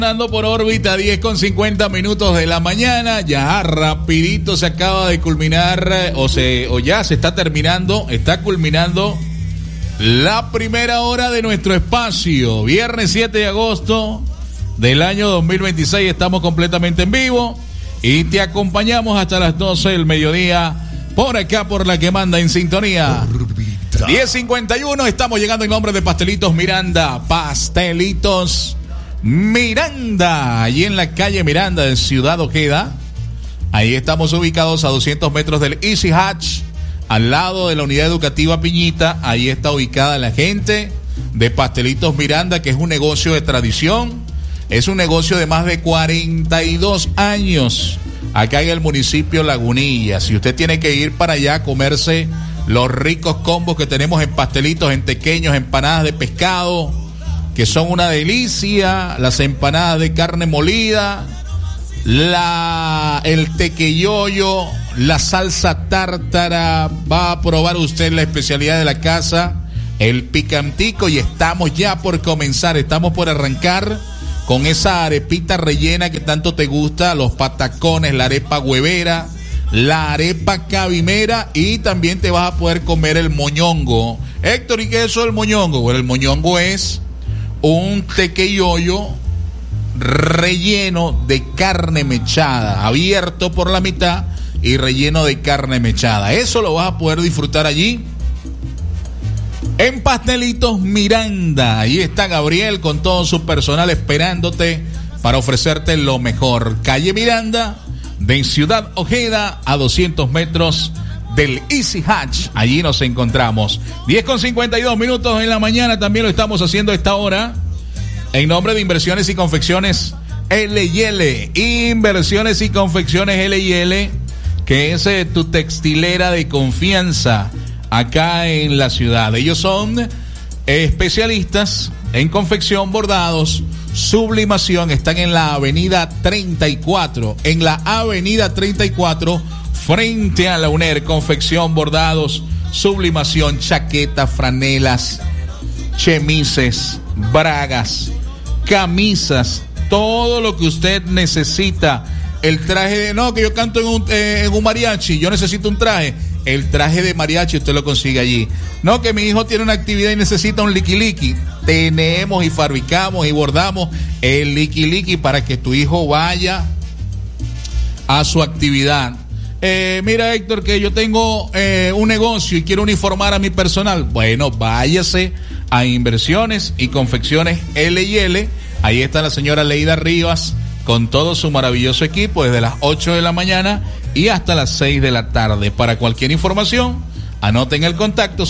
Por órbita, 10:50 de la mañana. Ya rapidito se acaba de culminar o ya se está terminando, está culminando la primera hora de nuestro espacio. Viernes 7 de agosto del año 2026. Estamos completamente en vivo y te acompañamos hasta las 12 del mediodía por acá, por la que manda en sintonía. 10:51. Estamos llegando en nombre de Pastelitos Miranda. Pastelitos Miranda, allí en la calle Miranda de Ciudad Ojeda. Ahí estamos ubicados a 200 metros del Easy Hatch, al lado de la unidad educativa Piñita. Ahí está ubicada la gente de Pastelitos Miranda, que es un negocio de tradición. Es un negocio de más de 42 años acá en el municipio Lagunilla. Si usted tiene que ir para allá a comerse los ricos combos que tenemos en pastelitos, en tequeños, empanadas de pescado, que son una delicia, las empanadas de carne molida, el tequeyoyo, la salsa tártara, va a probar usted la especialidad de la casa, el picantico, y estamos ya por comenzar, estamos por arrancar con esa arepita rellena que tanto te gusta, los patacones, la arepa huevera, la arepa cabimera, y también te vas a poder comer el moñongo. Héctor, ¿y qué es eso del moñongo? Bueno, el moñongo es un tequeyoyo relleno de carne mechada, abierto por la mitad y relleno de carne mechada. Eso lo vas a poder disfrutar allí en Pastelitos Miranda. Ahí está Gabriel con todo su personal esperándote para ofrecerte lo mejor. Calle Miranda de Ciudad Ojeda, a 200 metros del Easy Hatch. Allí nos encontramos. 10:52 en la mañana. También lo estamos haciendo a esta hora en nombre de Inversiones y Confecciones L&L. Inversiones y Confecciones L&L, que es tu textilera de confianza acá en la ciudad. Ellos son especialistas en confección, bordados, sublimación. Están en la avenida 34. En la avenida 34, frente a la UNER. Confección, bordados, sublimación, chaquetas, franelas, chemises, bragas, camisas, todo lo que usted necesita. El traje de, no, que yo canto en un mariachi, yo necesito un traje. El traje de mariachi usted lo consigue allí. No, que mi hijo tiene una actividad y necesita un liqui-liqui. Tenemos y fabricamos y bordamos el liqui-liqui para que tu hijo vaya a su actividad. Mira, Héctor, que yo tengo un negocio y quiero uniformar a mi personal. Bueno, váyase a Inversiones y Confecciones L&L. Ahí está la señora Leida Rivas con todo su maravilloso equipo desde las 8 de la mañana y hasta las 6 de la tarde. Para cualquier información, anoten el contacto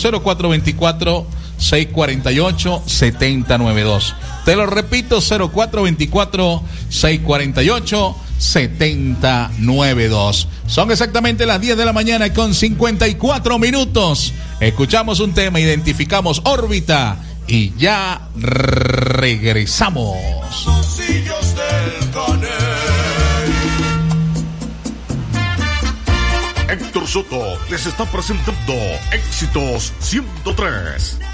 0424-648-7092. Te lo repito, 0424-648-7092. Son exactamente las 10 de la mañana con 54 minutos. Escuchamos un tema, identificamos órbita y ya regresamos. Héctor Soto les está presentando Éxitos 103.